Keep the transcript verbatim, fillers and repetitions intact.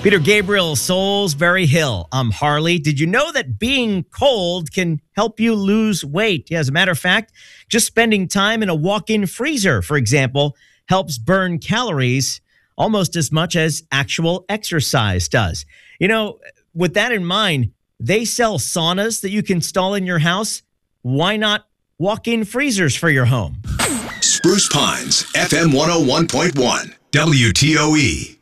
Peter Gabriel, Soulsbury Hill. I'm Harley. Did you know that being cold can help you lose weight? Yeah, as a matter of fact, just spending time in a walk-in freezer, for example, helps burn calories almost as much as actual exercise does. You know, with that in mind, they sell saunas that you can install in your house. Why not walk-in freezers for your home? Spruce Pines, F M one oh one point one, W T O E.